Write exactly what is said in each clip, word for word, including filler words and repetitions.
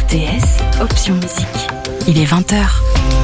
T S, option musique. Il est vingt heures.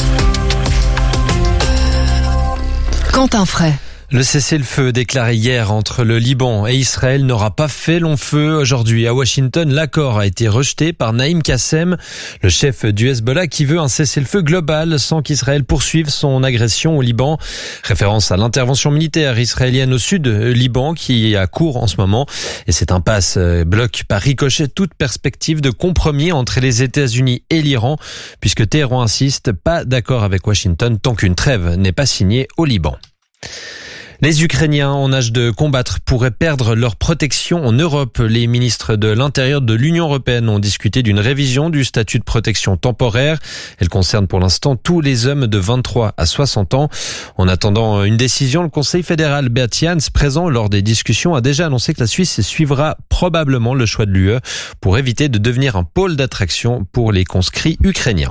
Quentin Fray. Le cessez-le-feu déclaré hier entre le Liban et Israël n'aura pas fait long feu aujourd'hui. À Washington, l'accord a été rejeté par Naïm Kassem, le chef du Hezbollah, qui veut un cessez-le-feu global sans qu'Israël poursuive son agression au Liban. Référence à l'intervention militaire israélienne au sud Liban qui est à court en ce moment. Et cette impasse bloque par ricochet toute perspective de compromis entre les États-Unis et l'Iran, puisque Téhéran insiste, pas d'accord avec Washington tant qu'une trêve n'est pas signée au Liban. Les Ukrainiens en âge de combattre pourraient perdre leur protection en Europe. Les ministres de l'Intérieur de l'Union européenne ont discuté d'une révision du statut de protection temporaire. Elle concerne pour l'instant tous les hommes de vingt-trois à soixante ans. En attendant une décision, le Conseil fédéral Beat Jans, présent lors des discussions, a déjà annoncé que la Suisse suivra probablement le choix de l'U E pour éviter de devenir un pôle d'attraction pour les conscrits ukrainiens.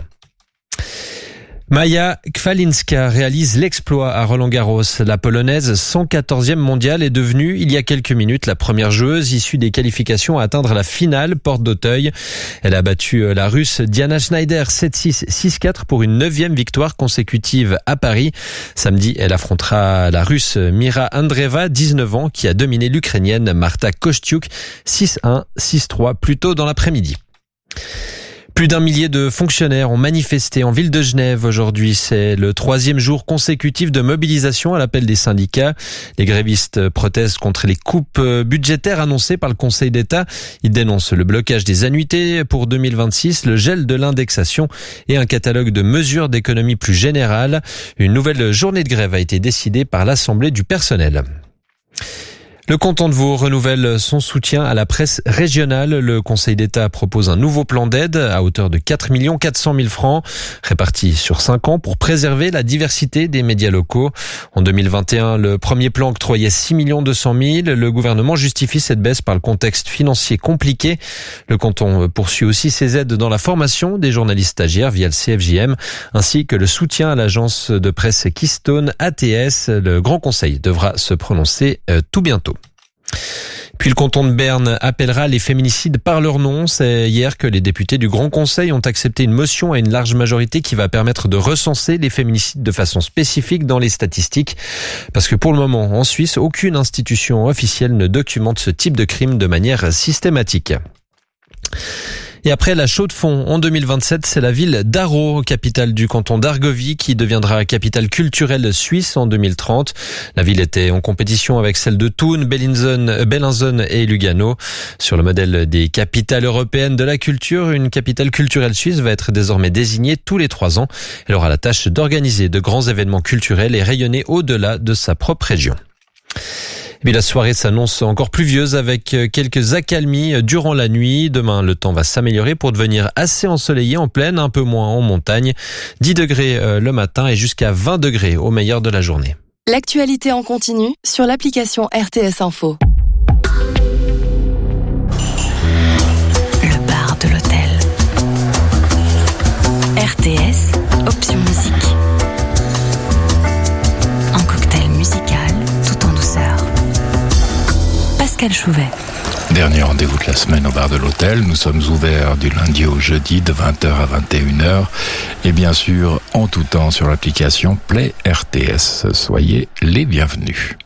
Maja Kwalinska réalise l'exploit à Roland-Garros. La Polonaise cent quatorzième mondiale est devenue, il y a quelques minutes, la première joueuse issue des qualifications à atteindre la finale, porte d'Auteuil. Elle a battu la Russe Diana Schneider sept six, six quatre pour une neuvième victoire consécutive à Paris. Samedi, elle affrontera la Russe Mira Andreeva, dix-neuf ans, qui a dominé l'Ukrainienne Marta Kostyuk six un, six trois plus tôt dans l'après-midi. Plus d'un millier de fonctionnaires ont manifesté en ville de Genève aujourd'hui. C'est le troisième jour consécutif de mobilisation à l'appel des syndicats. Les grévistes protestent contre les coupes budgétaires annoncées par le Conseil d'État. Ils dénoncent le blocage des annuités pour deux mille vingt-six, le gel de l'indexation et un catalogue de mesures d'économie plus générale. Une nouvelle journée de grève a été décidée par l'Assemblée du personnel. Le canton de Vaud renouvelle son soutien à la presse régionale. Le Conseil d'État propose un nouveau plan d'aide à hauteur de quatre millions quatre cent mille francs, répartis sur cinq ans pour préserver la diversité des médias locaux. En deux mille vingt et un, le premier plan octroyait six millions deux cent mille. Le gouvernement justifie cette baisse par le contexte financier compliqué. Le canton poursuit aussi ses aides dans la formation des journalistes stagiaires via le C F J M, ainsi que le soutien à l'agence de presse Keystone A T S. Le Grand Conseil devra se prononcer tout bientôt. Puis le canton de Berne appellera les féminicides par leur nom. C'est hier que les députés du Grand Conseil ont accepté une motion à une large majorité qui va permettre de recenser les féminicides de façon spécifique dans les statistiques. Parce que pour le moment, en Suisse, aucune institution officielle ne documente ce type de crime de manière systématique. Et après la Chaux-de-Fonds, en deux mille vingt-sept, c'est la ville d'Arreau, capitale du canton d'Argovie, qui deviendra capitale culturelle suisse en deux mille trente. La ville était en compétition avec celles de Thun, Bellinzone et Lugano. Sur le modèle des capitales européennes de la culture, une capitale culturelle suisse va être désormais désignée tous les trois ans. Elle aura la tâche d'organiser de grands événements culturels et rayonner au-delà de sa propre région. Mais la soirée s'annonce encore pluvieuse avec quelques accalmies durant la nuit. Demain, le temps va s'améliorer pour devenir assez ensoleillé en plaine, un peu moins en montagne. dix degrés le matin et jusqu'à vingt degrés au meilleur de la journée. L'actualité en continu sur l'application R T S Info. Le bar de l'hôtel. R T S, option musique. Un cocktail musical tout en douceur. Pascal Chouvet. Dernier rendez-vous de la semaine au bar de l'hôtel. Nous sommes ouverts du lundi au jeudi de vingt heures à vingt et une heures. Et bien sûr, en tout temps sur l'application Play R T S. Soyez les bienvenus.